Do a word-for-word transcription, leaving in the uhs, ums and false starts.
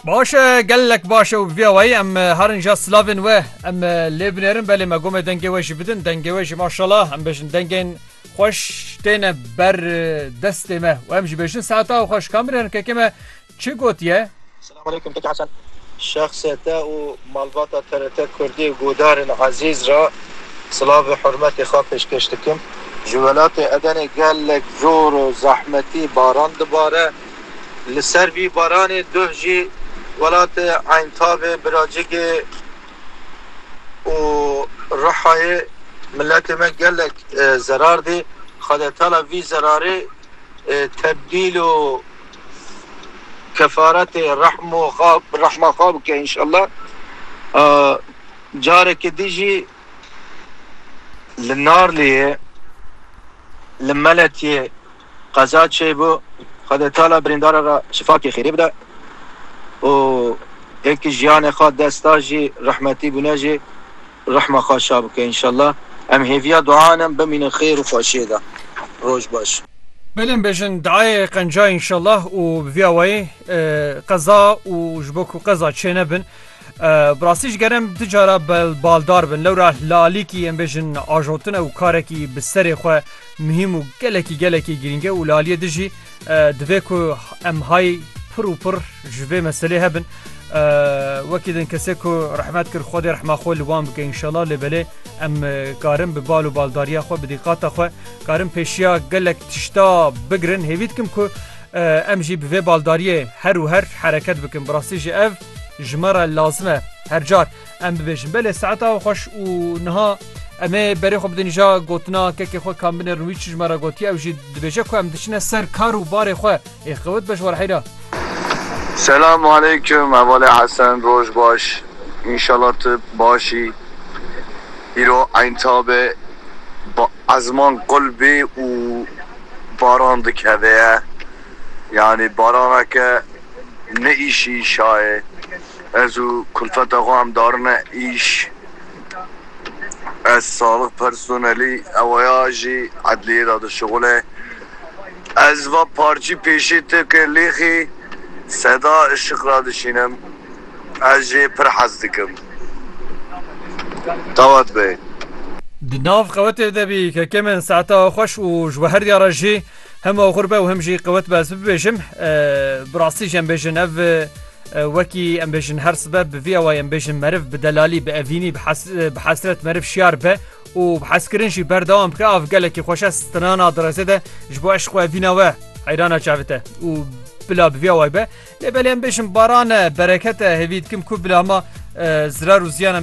باشه گلک باشه و بیاوی ام هرن جا سلاوین و ام لیبنرن بله ما گم دنگه وش بدن دنگه وش ماشاءالله هم بشن دنگین خوش تینه بر دست ما و هم جی بشن ساعتا و خوش کامرن که کما چی گوتیه؟ السلام علیکم تک حسن شخصیتا و مالباتا ترتا کردی گودارن عزیز را سلاو حرمت خواه پیشکشتکم جولات ادن گلک زور و زحمتی باران دباره لسر بی باران دوه جی ولات عینتاب براجگ و رحای ملت ما گلک زرار دی خدتالا وی زراره تبدیل و کفارت رحم و خواب رحمه خواب که انشالله جاره که دیجی لنار لیه لملتیه قضات شی بو خدتالا برندار را شفا که خیری بده و ایک جیان خواد دستاجی رحمتی بناجی رحمه خواه شاب که انشالله ام هیویا دعانم بمین خیر و خوشی ده روش باش بلن بجن دعای قنجا انشالله و بیاوی قضا و جبوک و قضا چه نبن براسیش گرم تجارا بالدار بن لورا لالیکی ام بجن آجوتن و کارکی بسر خواه مهم و گلکی گلکی گرینگه و لالی دجی دوی که ام های پر و پر جوه مسئله هبن وكذا كسيكو رحمات كر خودي رحمة خو لوان بك إن شاء الله لبلي أم كارم ببالو بالداريا خو بدقات خو كارم بيشيا قالك تشتا بقرن هيفيتكم كو أم جي بفي بالداريا هر وهر حركات بكم براسيجي أف جمرة لازمة هر جار أم ببيجن بلي ساعتها وخش ونها أما بري خو بدن جا قوتنا كيكي خو كان بين رويتش جمرة قوتيا وجي دبيجا خو أم دشنا سر كارو باري خو إخوات باش ورحيدا سلام علیکم اول حسن روش باش انشالله تو باشی ایرو عینتاب با ازمان قلبی و باران دکوه یعنی بارانه که نیشی شای ازو کلفت اقا هم دارن ایش از سالق پرسونلی اویاجی عدلیه داده شغله از و پارچی پیشی تو که لیخی صدا اشق را دشینم از جه پر حز دکم دعوت بی دناف قوت دبی که کمن ساعتا خوش و جوهر دیارا جی هم غربه و هم جی قوت باز ببیشم براستی جم بیشن اف وکی ام بیشن هر سبب وی اوای ام بیشن مرف بدلالی بأفینی بحسرت مرف شیار به و بحسکرنشی بردوام که اف گلکی خوش استنانا درسته ده جبو عشق و افینا و حیرانا چاوته و بلا بفيا وايبه لبلين بيشن باران بركته هفيد كم كو بلا ما زرار وزيانا